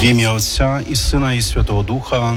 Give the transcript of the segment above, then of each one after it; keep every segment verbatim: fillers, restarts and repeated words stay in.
В ім'я Отця і Сина, і Святого Духа.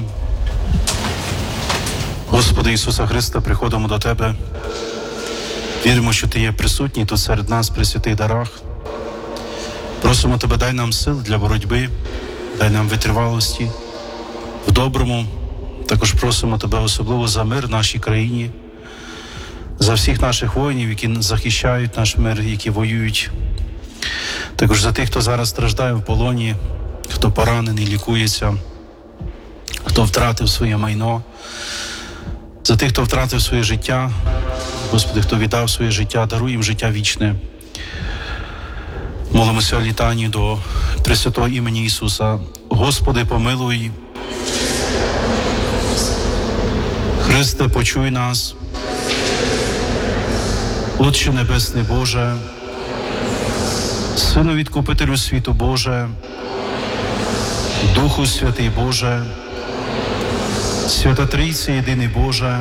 Господи Ісуса Христа, приходимо до Тебе. Віримо, що Ти є присутній тут серед нас при святих дарах. Просимо Тебе, дай нам сил для боротьби, дай нам витривалості в доброму. Також просимо Тебе особливо за мир в нашій країні, за всіх наших воїнів, які захищають наш мир, які воюють. Також за тих, хто зараз страждає в полоні, хто поранений, лікується, хто втратив своє майно, за тих, хто втратив своє життя. Господи, хто віддав своє життя, даруй їм життя вічне. Молимося літанні до Пресвятого імені Ісуса. Господи, помилуй. Христе, почуй нас. Отче Небесний Боже, Сину Відкупителю світу Боже, Духу Святий Боже, Свята Трійці єдиний Боже,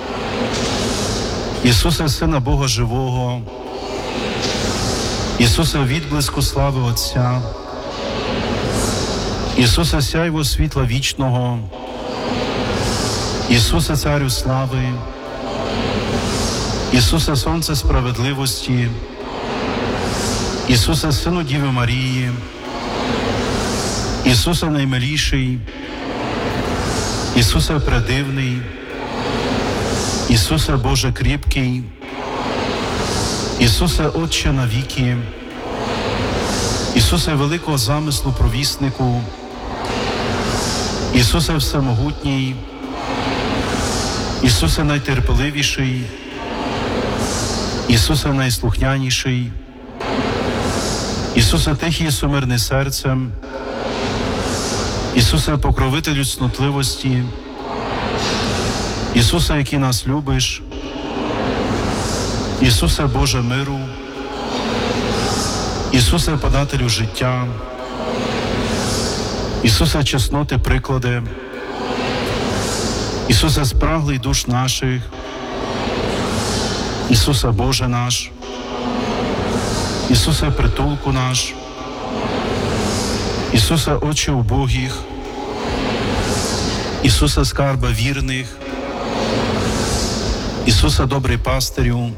Ісусе, Сина Бога Живого, Ісусе, відблиску слави Отця, Ісусе, сяйво світла вічного, Ісусе, Царю слави, Ісусе, Сонце справедливості, Ісусе, Сину Діви Марії, Ісусе наймиліший, Ісусе предивний, Ісусе Боже кріпкий, Ісусе Отче навіки, Ісусе великого замислу провіснику, Ісусе всемогутній, Ісусе найтерпеливіший, Ісусе найслухняніший, Ісусе тихий і сумирний серцем, Ісусе покровителю цнотливості, Ісусе, який нас любиш, Ісусе Боже миру, Ісусе подателю життя, Ісусе чесноти приклади, Ісусе спраглий душ наших, Ісусе Боже наш, Ісусе притулку наш, Ісусе очі убогих, Ісусе скарба вірних, Ісусе добрий пастирю,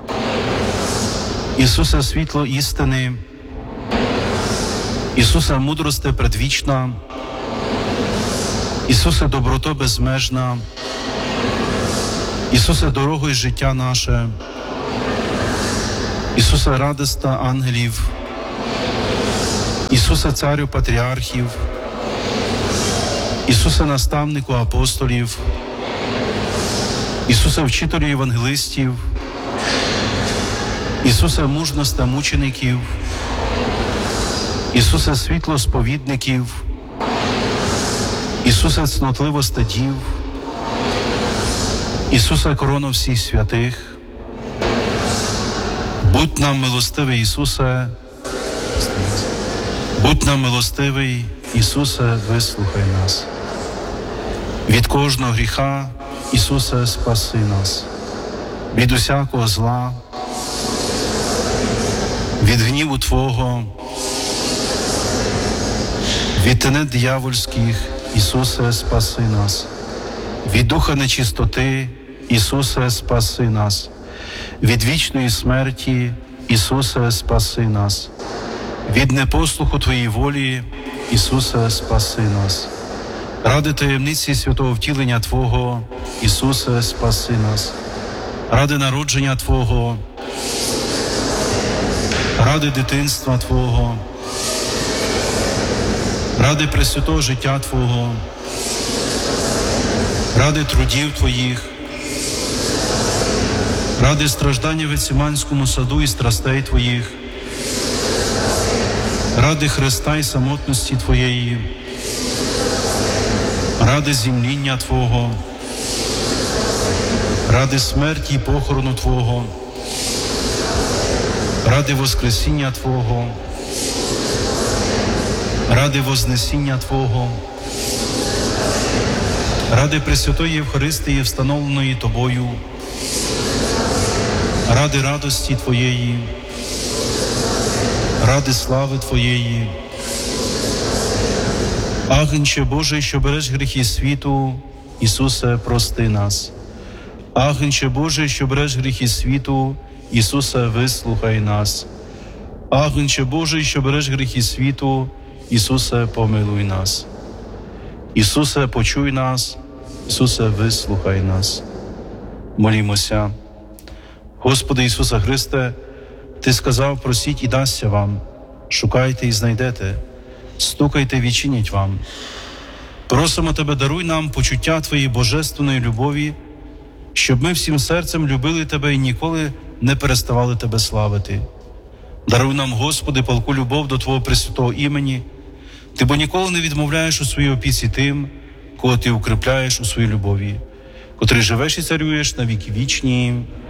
Ісусе світло істини, Ісусе мудрости предвічна, Ісусе доброто безмежна, Ісусе дорого й життя наше, Ісусе радоста ангелів, Ісусе царю патріархів, Ісусе наставнику апостолів, Ісусе вчителю євангелистів, Ісусе мужності мучеників, Ісусе світло сповідників, Ісусе цнотливости дів, Ісусе корона всіх святих. Будь нам милостивий, Ісусе, будь нам милостивий, Ісусе, вислухай нас. Від кожного гріха, Ісусе, спаси нас. Від усякого зла, від гніву Твого, від тенет диявольських, Ісусе, спаси нас. Від духа нечистоти, Ісусе, спаси нас. Від вічної смерті, Ісусе, спаси нас. Від непослуху Твоєї волі, Ісусе, спаси нас. Ради таємниці святого втілення Твого, Ісусе, спаси нас. Ради народження Твого, ради дитинства Твого, ради пресвятого життя Твого, ради трудів Твоїх, ради страждання в Гециманському саду і страстей Твоїх, ради Христа і самотності Твоєї, ради зімління Твого, ради смерті і похорону Твого, ради воскресіння Твого, ради вознесіння Твого, ради Пресвятої Євхаристії, встановленої Тобою, ради радості Твоєї, ради слави Твоєї, Агнче Божий, що береш гріхи світу, Ісусе, прости нас. Агнче Божий, що береш гріхи світу, Ісусе, вислухай нас. Агнче Божий, що береш гріхи світу, Ісусе, помилуй нас. Ісусе, почуй нас, Ісусе, вислухай нас. Молімося. Господи Ісусе Христе, Ти сказав, просіть і дасться вам, шукайте і знайдете, стукайте, відчинять вам. Просимо Тебе, даруй нам почуття Твоєї божественної любові, щоб ми всім серцем любили Тебе і ніколи не переставали Тебе славити. Даруй нам, Господи, палку любов до Твого пресвятого імені, Ти бо ніколи не відмовляєш у своїй опіці тим, кого Ти укріпляєш у своїй любові, котрий живеш і царюєш на віки вічні.